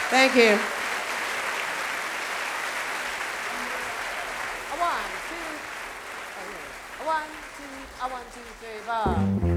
Thank you. A one, two, a one, two, a 1, 2, 3, 4.